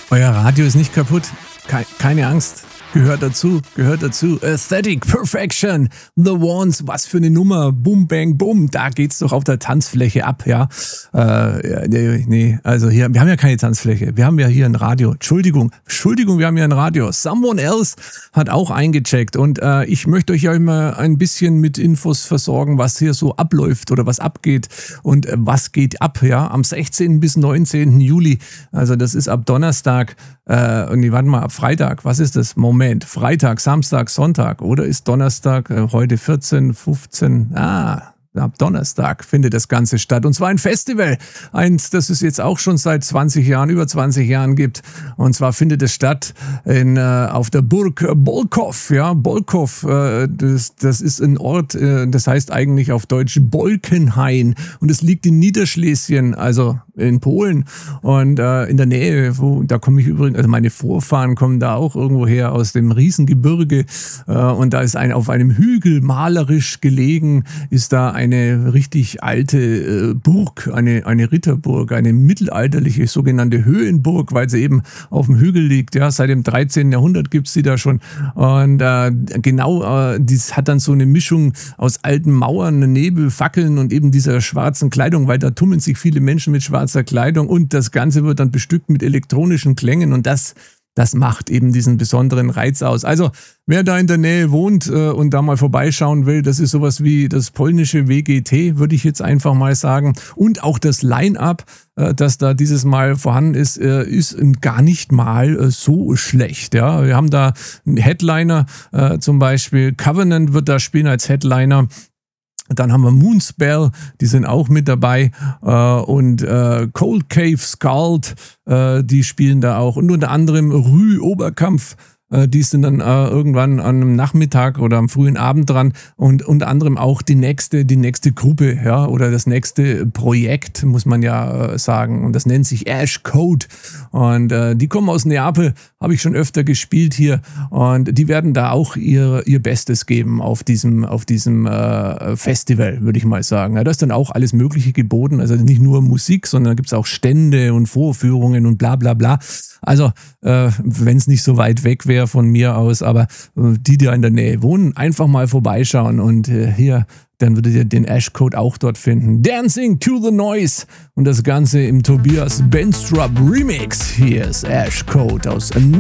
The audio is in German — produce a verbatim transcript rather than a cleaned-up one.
Euer Radio ist nicht kaputt. Ke- keine Angst. Gehört dazu, gehört dazu. Aesthetic Perfection, The Ones, was für eine Nummer. Boom, bang, boom. Da geht's doch auf der Tanzfläche ab, ja. Äh, nee, nee, also hier, wir haben ja keine Tanzfläche. Wir haben ja hier ein Radio. Entschuldigung, Entschuldigung, wir haben hier ein Radio. Someone Else hat auch eingecheckt und äh, ich möchte euch ja immer ein bisschen mit Infos versorgen, was hier so abläuft oder was abgeht und äh, was geht ab, ja. Am sechzehnten bis neunzehnten Juli, also das ist ab Donnerstag, äh, nee, warte mal, ab Freitag, was ist das? Moment. Freitag, Samstag, Sonntag oder ist Donnerstag, äh, heute vierzehn, fünfzehn, ah, ab Donnerstag findet das Ganze statt. Und zwar ein Festival, eins, das es jetzt auch schon seit zwanzig Jahren, über zwanzig Jahren gibt. Und zwar findet es statt in, äh, auf der Burg Bolkow. Ja, Bolkow, äh, das, das ist ein Ort, äh, das heißt eigentlich auf Deutsch Bolkenhain. Und es liegt in Niederschlesien, also in Polen. Und äh, in der Nähe, wo, da komme ich übrigens, also meine Vorfahren kommen da auch irgendwo her aus dem Riesengebirge. Äh, und da ist ein, auf einem Hügel malerisch gelegen, ist da ein eine richtig alte äh, Burg, eine, eine Ritterburg, eine mittelalterliche sogenannte Höhenburg, weil sie eben auf dem Hügel liegt. Ja, seit dem dreizehnten Jahrhundert gibt es die da schon. Und äh, genau, äh, das hat dann so eine Mischung aus alten Mauern, Nebel, Fackeln und eben dieser schwarzen Kleidung, weil da tummeln sich viele Menschen mit schwarzer Kleidung und das Ganze wird dann bestückt mit elektronischen Klängen und das Das macht eben diesen besonderen Reiz aus. Also, wer da in der Nähe wohnt äh, und da mal vorbeischauen will, das ist sowas wie das polnische W G T, würde ich jetzt einfach mal sagen. Und auch das Line-Up, äh, das da dieses Mal vorhanden ist, äh, ist gar nicht mal äh, so schlecht. Ja, wir haben da einen Headliner, äh, zum Beispiel Covenant wird da spielen als Headliner. Dann haben wir Moonspell, die sind auch mit dabei äh, und äh, Cold Cave Scald, äh, die spielen da auch und unter anderem Rü Oberkampf, äh, die sind dann äh, irgendwann an einem Nachmittag oder am frühen Abend dran und unter anderem auch die nächste, die nächste Gruppe, ja, oder das nächste Projekt, muss man ja äh, sagen und das nennt sich Ash Code und äh, die kommen aus Neapel, habe ich schon öfter gespielt hier und die werden da auch ihr, ihr Bestes geben auf diesem, auf diesem äh, Festival, würde ich mal sagen. Ja, da ist dann auch alles Mögliche geboten, also nicht nur Musik, sondern da gibt es auch Stände und Vorführungen und bla bla bla. Also, äh, wenn es nicht so weit weg wäre von mir aus, aber äh, die, die in der Nähe wohnen, einfach mal vorbeischauen und äh, hier, dann würdet ihr den Ash Code auch dort finden. Dancing to the Noise und das Ganze im Tobias Benstrup Remix. Hier ist Ash Code aus